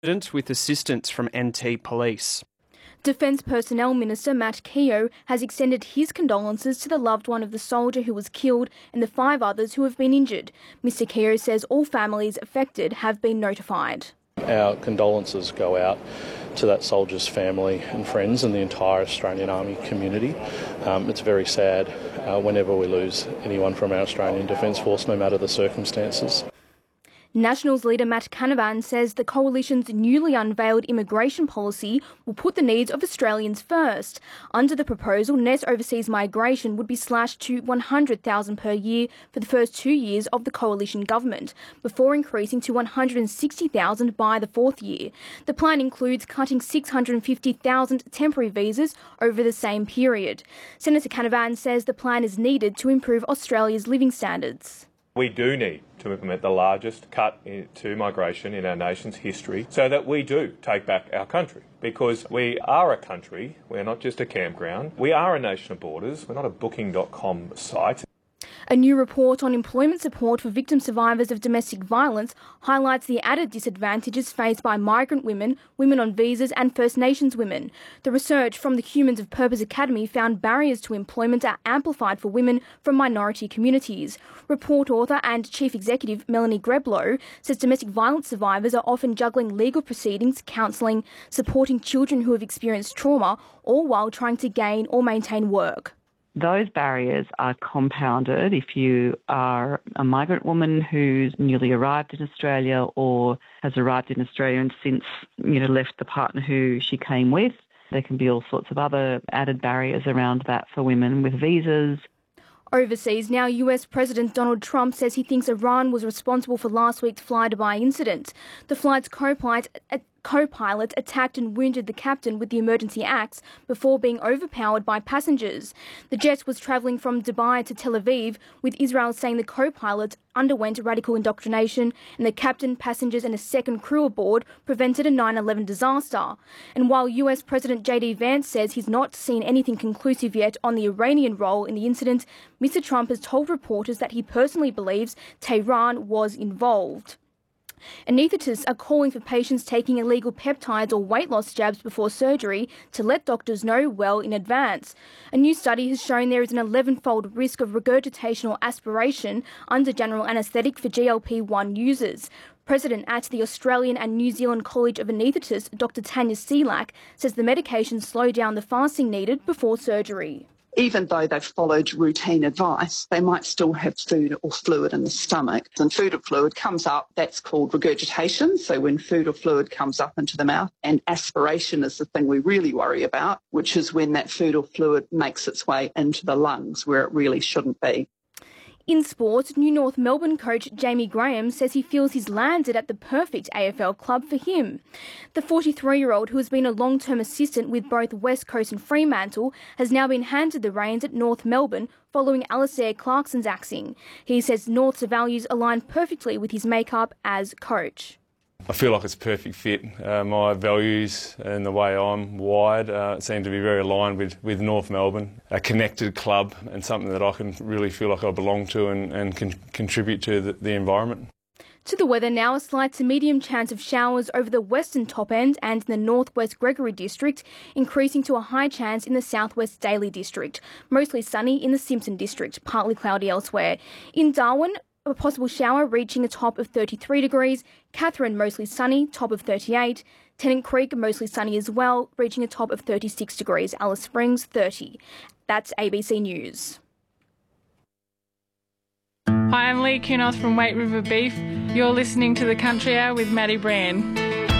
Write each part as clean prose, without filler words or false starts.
With assistance from NT Police. Defence Personnel Minister Matt Keogh has extended his condolences to the loved one of the soldier who was killed and the 5 others who have been injured. Mr Keogh says all families affected have been notified. Our condolences go out to that soldier's family and friends and the entire Australian Army community. It's very sad whenever we lose anyone from our Australian Defence Force, no matter the circumstances. Nationals leader Matt Canavan says the coalition's newly unveiled immigration policy will put the needs of Australians first. Under the proposal, net overseas migration would be slashed to 100,000 per year for the first 2 years of the coalition government, before increasing to 160,000 by the 4th year. The plan includes cutting 650,000 temporary visas over the same period. Senator Canavan says the plan is needed to improve Australia's living standards. We do need to implement the largest cut to migration in our nation's history so that we do take back our country. Because we are a country, we're not just a campground. We are a nation of borders, we're not a booking.com site. A new report on employment support for victim survivors of domestic violence highlights the added disadvantages faced by migrant women, women on visas and First Nations women. The research from the Humans of Purpose Academy found barriers to employment are amplified for women from minority communities. Report author and Chief Executive Melanie Greblow says domestic violence survivors are often juggling legal proceedings, counselling, supporting children who have experienced trauma, all while trying to gain or maintain work. Those barriers are compounded if you are a migrant woman who's newly arrived in Australia or has arrived in Australia and since left the partner who she came with. There can be all sorts of other added barriers around that for women with visas. Overseas now, US President Donald Trump says he thinks Iran was responsible for last week's fly-to-buy incident. The flight's co-pilot attacked and wounded the captain with the emergency axe before being overpowered by passengers. The jet was travelling from Dubai to Tel Aviv, with Israel saying the co-pilot underwent radical indoctrination and the captain, passengers and a second crew aboard prevented a 9/11 disaster. And while US President JD Vance says he's not seen anything conclusive yet on the Iranian role in the incident, Mr Trump has told reporters that he personally believes Tehran was involved. Anaesthetists are calling for patients taking illegal peptides or weight loss jabs before surgery to let doctors know well in advance. A new study has shown there is an 11-fold risk of regurgitation or aspiration under general anaesthetic for GLP-1 users. President at the Australian and New Zealand College of Anaesthetists, Dr Tanya Selak, says the medications slow down the fasting needed before surgery. Even though they've followed routine advice, they might still have food or fluid in the stomach. And food or fluid comes up, that's called regurgitation. So when food or fluid comes up into the mouth, and aspiration is the thing we really worry about, which is when that food or fluid makes its way into the lungs where it really shouldn't be. In sport, New North Melbourne coach Jamie Graham says he feels he's landed at the perfect AFL club for him. The 43-year-old, who has been a long-term assistant with both West Coast and Fremantle, has now been handed the reins at North Melbourne following Alistair Clarkson's axing. He says North's values align perfectly with his makeup as coach. I feel like it's a perfect fit. My values and the way I'm wired seem to be very aligned with North Melbourne, a connected club and something that I can really feel like I belong to and can contribute to the environment. To the weather now, a slight to medium chance of showers over the western top end and in the northwest Gregory district, increasing to a high chance in the southwest Daly district. Mostly sunny in the Simpson district, partly cloudy elsewhere. In Darwin, a possible shower reaching a top of 33 degrees. Katherine, mostly sunny, top of 38. Tennant Creek, mostly sunny as well, reaching a top of 36 degrees. Alice Springs, 30. That's ABC News. Hi, I'm Lee Kunos from Wait River Beef. You're listening to The Country Hour with Maddie Brand.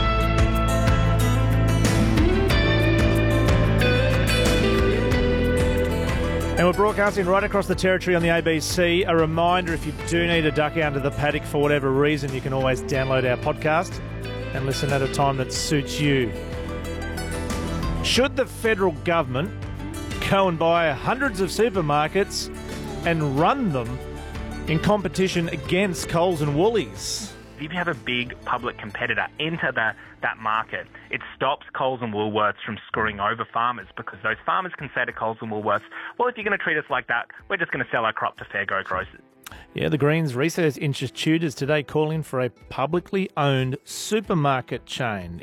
And we're broadcasting right across the territory on the ABC. A reminder, if you do need a duck out to the paddock for whatever reason, you can always download our podcast and listen at a time that suits you. Should the federal government go and buy hundreds of supermarkets and run them in competition against Coles and Woolies? If you have a big public competitor enter that market, it stops Coles and Woolworths from screwing over farmers, because those farmers can say to Coles and Woolworths, well, if you're going to treat us like that, we're just going to sell our crop to Fair Go grocers. Yeah, the Greens Research Institute is today calling for a publicly owned supermarket chain.